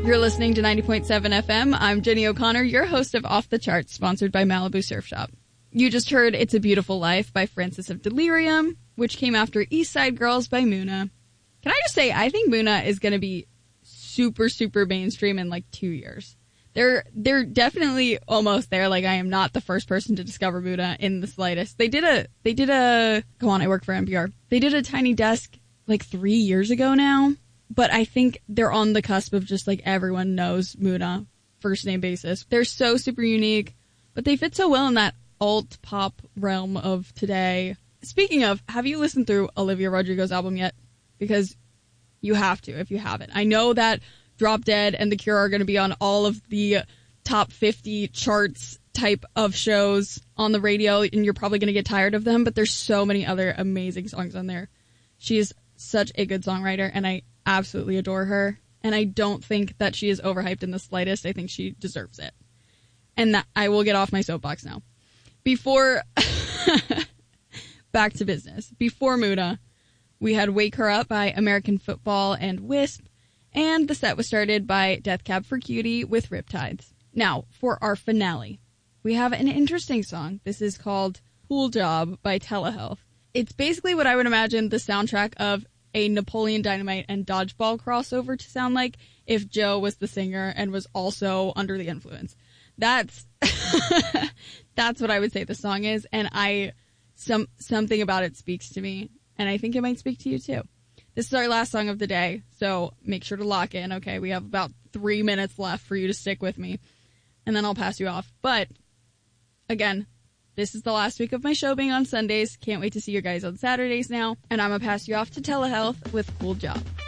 You're listening to 90.7 FM. I'm Jenny O'Connor, your host of Off the Charts, sponsored by Malibu Surf Shop. You just heard It's a Beautiful Life by Francis of Delirium, which came after East Side Girls by Muna. Can I just say, I think Muna is going to be super, super mainstream in like 2 years. They're definitely almost there. Like, I am not the first person to discover Muna in the slightest. They did a, come on, I work for NPR. They did a Tiny Desk like 3 years ago now. But I think they're on the cusp of just like everyone knows Muna, first name basis. They're so super unique, but they fit so well in that alt pop realm of today. Speaking of, have you listened through Olivia Rodrigo's album yet? Because you have to if you haven't. I know that Drop Dead and The Cure are going to be on all of the top 50 charts type of shows on the radio, and you're probably going to get tired of them, but there's so many other amazing songs on there. She is such a good songwriter, and I absolutely adore her, and I don't think that she is overhyped in the slightest. I think she deserves it. And that, I will get off my soapbox now. Before, back to business. Before Muna, we had Wake Her Up by American Football and Wisp, and the set was started by Death Cab for Cutie with Riptides. Now, for our finale, we have an interesting song. This is called Pool Job by Telehealth. It's basically what I would imagine the soundtrack of a Napoleon Dynamite and Dodgeball crossover to sound like if Joe was the singer and was also under the influence. That's that's what I would say the song is, and something about it speaks to me, and I think it might speak to you too. This is our last song of the day, so make sure to lock in, okay? We have about 3 minutes left for you to stick with me, and then I'll pass you off. But, again, this is the last week of my show being on Sundays. Can't wait to see you guys on Saturdays now. And I'm going to pass you off to Telehealth with Cool Job.